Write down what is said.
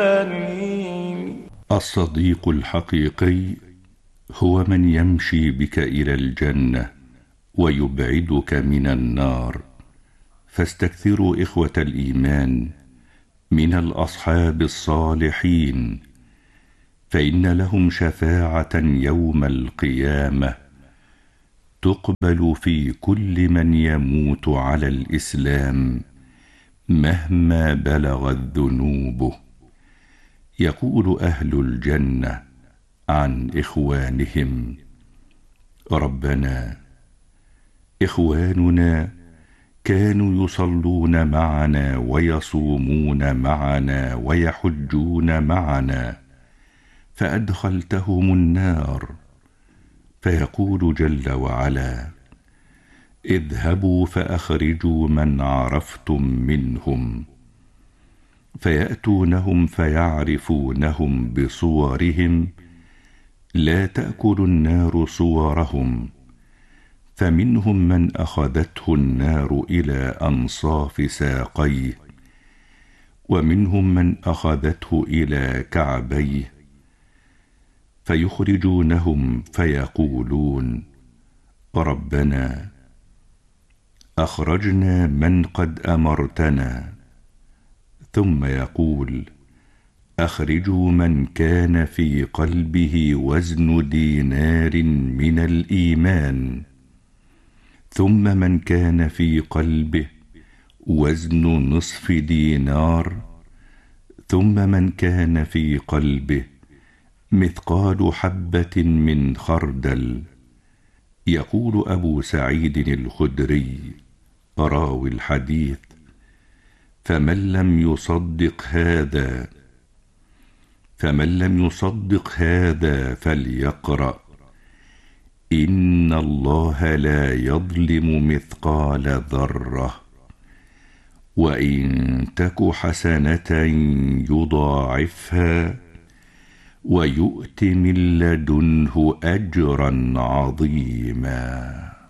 الصديق الحقيقي هو من يمشي بك إلى الجنة ويبعدك من النار. فاستكثروا إخوة الإيمان من الأصحاب الصالحين، فإن لهم شفاعة يوم القيامة تقبل في كل من يموت على الإسلام مهما بلغت ذنوبه. يقول أهل الجنة عن إخوانهم: ربنا إخواننا كانوا يصلون معنا ويصومون معنا ويحجون معنا فأدخلتهم النار. فيقول جل وعلا: اذهبوا فأخرجوا من عرفتم منهم. فيأتونهم فيعرفونهم بصورهم لا تأكل النار صورهم، فمنهم من أخذته النار إلى أنصاف ساقيه، ومنهم من أخذته إلى كعبيه. فيخرجونهم فيقولون: ربنا أخرجنا من قد أمرتنا. ثم يقول: أخرجوا من كان في قلبه وزن دينار من الإيمان، ثم من كان في قلبه وزن نصف دينار، ثم من كان في قلبه مثقال حبة من خردل. يقول أبو سعيد الخدري راوي الحديث: فمن لم يصدق هذا فليقرأ: إن الله لا يظلم مثقال ذرة، وإن تك حسنة يضاعفها ويؤت من لدنه أجرا عظيما.